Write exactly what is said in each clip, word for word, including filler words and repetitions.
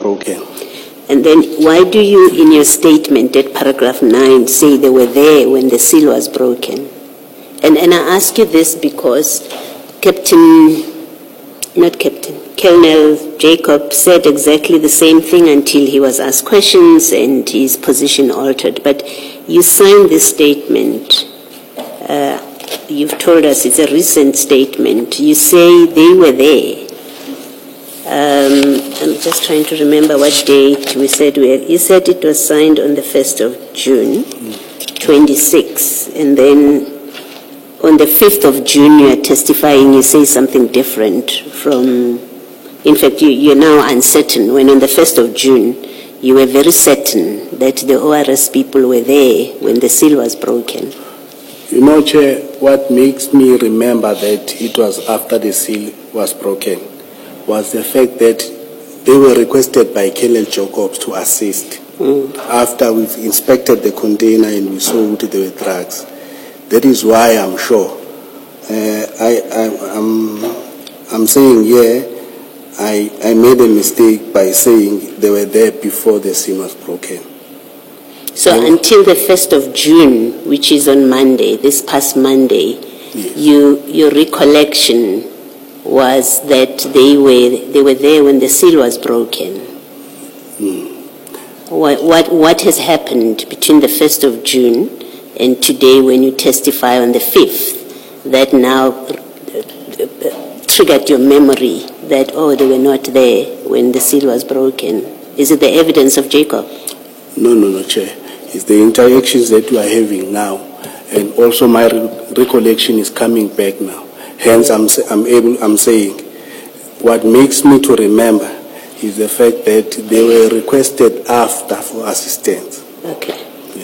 broken. And then why do you, in your statement at paragraph nine, say they were there when the seal was broken? And, and I ask you this because Captain, not Captain, Colonel Jacob said exactly the same thing until he was asked questions and his position altered. But you signed this statement. Uh, you've told us it's a recent statement. You say they were there. Um, I'm just trying to remember what date we said we had. You said it was signed on the first of June, twenty-six, and then on the fifth of June you are testifying, you say something different from, in fact you, you're now uncertain, when on the first of June you were very certain that the O R S people were there when the seal was broken. You know, Chair, what makes me remember that it was after the seal was broken was the fact that they were requested by Colonel Jacobs to assist. Mm. After we've inspected the container and we saw there were drugs. That is why I'm sure. Uh, I, I, I'm, I'm saying, yeah, I, I made a mistake by saying they were there before the seal was broken. So and until the first of June, which is on Monday, this past Monday, yes. you, your recollection was that they were they were there when the seal was broken. Mm. What what what has happened between the first of June and today, when you testify on the fifth, that now triggered your memory that oh they were not there when the seal was broken? Is it the evidence of Jacob? No, no, no, Chair. It's the interactions that we are having now, and also my re- recollection is coming back now. Hence, I'm, I'm, able, I'm saying what makes me to remember is the fact that they were requested after for assistance. Okay.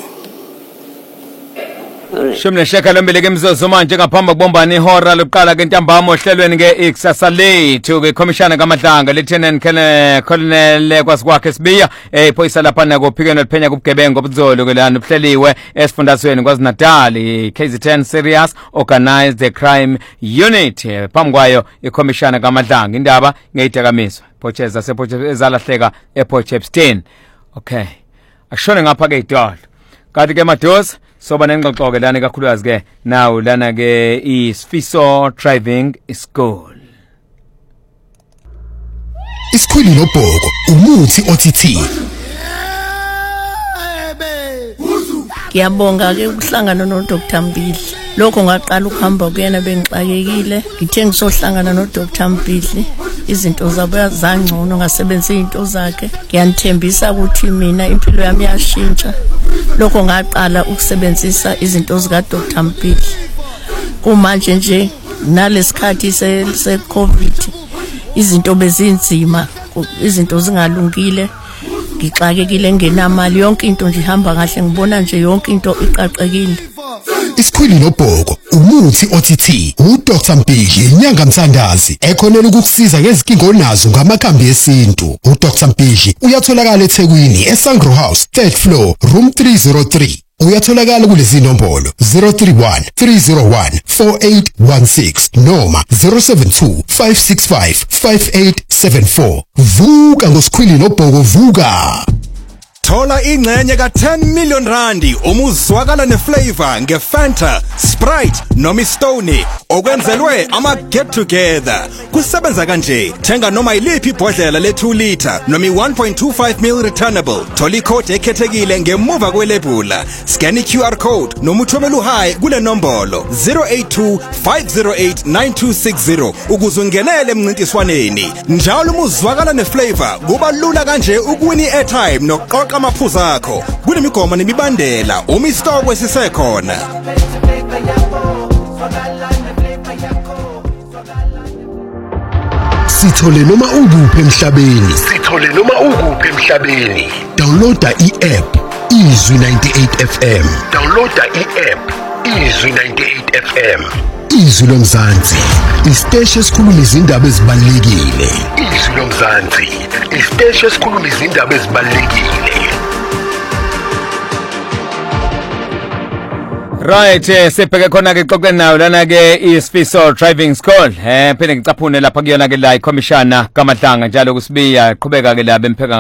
Shimle sheka lembele ke mzozo manje ngaphambi kubomba ni hora lokuqala ke ntambama ohlelweni ke ikusasa lethu ke commissioner kaMadlanga Lieutenant Colonel kwasikwakhe sibiya iphoyisa lapha na kophikeni liphenya kubugebengu obudzolo ke lana uhleliwe esifundazweni kwaZinatal K Z ten Serious Organized Crime Unit phambi kwayo iCommissioner kaMadlanga indaba ngeyidakamizwa Potchefstroom sepotchefstroom ezalahleka ePotchefstroom. Okay, ashone ngapha ke idolo kanti ke madosi soba nengxoxo ke lana kakhulukazi ke nawu lana ke iSfiso Driving School. Isikhwili nobhoko umuthi othi Ngiyabonga ke ukuhlangana no Doctor Mbili. Lokho ngaqala ukuhamba kuyena bengixakekile. Ngithe ngisohlangana no Doctor Mbili. Izinto zabo yazangcono ngasebenzisa izinto zakhe. Ngiyanithembisa ukuthi mina impilo yami yashintsha. Lokho ngaqala ukusebenzisa izinto zika Doctor Mbili. Kumanje nje nalesikhathi se se COVID izinto bezinzima, izinto zingalungile. Ngixakekile ngenamali yonke into nje ihamba kahle ngibona nje yonke into iqaqekile. Isikhwili nobhoko umuthi othi uDoctor Mbili inyanga Msandazi ekhonela ukukusiza ngezinkingo onazo ngamakhambi esintu. uDoctor Mbili uyatholakala eThekwini eSangro House third floor room three oh three. Uyatholakala kulezi nombolo zero three one three zero one four eight one six noma zero seven two five six five five eight seven four. Vuka ngosikhwili nobhoko vuka. Thola ingcenye ka ten million randi umuzwakala neflavor ngeFanta, Sprite noma iStone okwenzelwe ama get together. Kusebenza kanje, thenga noma iliphi ibhodlela le two liter noma one point two five mil returnable. Thola icode ekhethekile ngemuva kwelebula. Scan iQ R code noma uthumela uhayi kule nombolo zero eight two five zero eight nine two six zero ukuze ungenele emncintiswaneni. Njalo umuzwakala neflavor kuba lula kanje ukuwini airtime nokuqoqa amaphuzu akho. Kunemigomo nemibandela uma isitoko sisekhona. Sithole noma ukuphi emhlabeni. Sithole noma ukuphi emhlabeni. Downloada i-app Izwi ninety-eight F M. Downloada i-app Izwi ninety-eight F M. Izwi lomzansi, isiteshi esikhuluma izindaba ezibalulekile. Izwi lomzansi, isiteshi esikhuluma izindaba ezibalulekile. Right, sibheke khona ke xoxe nayo lana ke iSfiso Driving School. Eh phela ngicaphune lapha kuyona ke la iCommissioner kaMadlanga njalo kusibiya qhubeka ke la bempheka